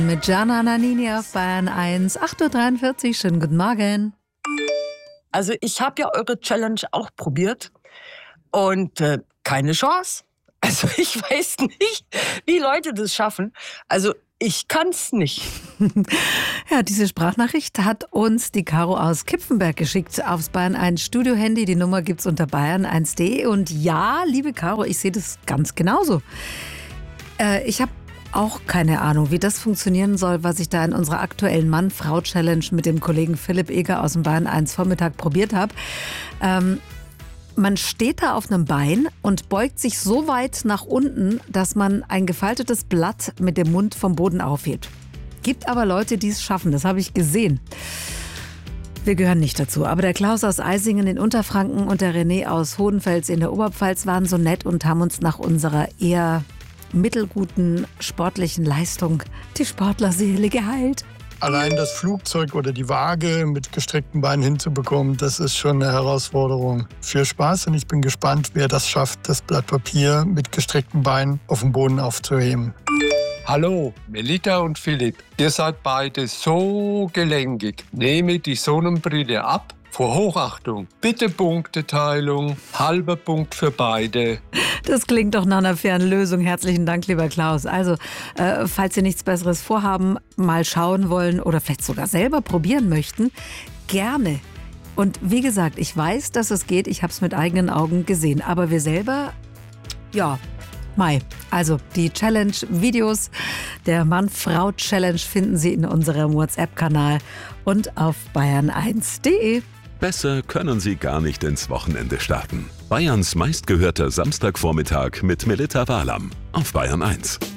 Mit Gianna Nannini auf Bayern 1, 8.43 Uhr. Schönen guten Morgen. Also ich habe ja eure Challenge auch probiert und keine Chance. Also ich weiß nicht, wie Leute das schaffen. Also ich kann's nicht. Ja, diese Sprachnachricht hat uns die Caro aus Kipfenberg geschickt aufs Bayern 1 Studio-Handy. Die Nummer gibt's unter bayern1.de. Und ja, liebe Caro, ich sehe das ganz genauso. Ich habe auch keine Ahnung, wie das funktionieren soll, was ich da in unserer aktuellen Mann-Frau-Challenge mit dem Kollegen Philipp Eger aus dem Bayern 1 Vormittag probiert habe. Man steht da auf einem Bein und beugt sich so weit nach unten, dass man ein gefaltetes Blatt mit dem Mund vom Boden aufhebt. Gibt aber Leute, die es schaffen, das habe ich gesehen. Wir gehören nicht dazu, aber der Klaus aus Eisingen in Unterfranken und der René aus Hohenfels in der Oberpfalz waren so nett und haben uns nach unserer eher mittelguten sportlichen Leistung die Sportlerseele geheilt. Allein das Flugzeug oder die Waage mit gestreckten Beinen hinzubekommen, das ist schon eine Herausforderung. Viel Spaß und ich bin gespannt, wer das schafft, das Blatt Papier mit gestreckten Beinen auf den Boden aufzuheben. Hallo, Melita und Philipp. Ihr seid beide so gelenkig. Nehme die Sonnenbrille ab. Vor Hochachtung. Bitte Punkteteilung. Halber Punkt für beide. Das klingt doch nach einer fairen Lösung. Herzlichen Dank, lieber Klaus. Also, falls Sie nichts Besseres vorhaben, mal schauen wollen oder vielleicht sogar selber probieren möchten, gerne. Und wie gesagt, ich weiß, dass es geht. Ich habe es mit eigenen Augen gesehen. Aber wir selber, ja, Also die Challenge-Videos der Mann-Frau-Challenge finden Sie in unserem WhatsApp-Kanal und auf bayern1.de. Besser können Sie gar nicht ins Wochenende starten. Bayerns meistgehörter Samstagvormittag mit Melita Walam auf Bayern 1.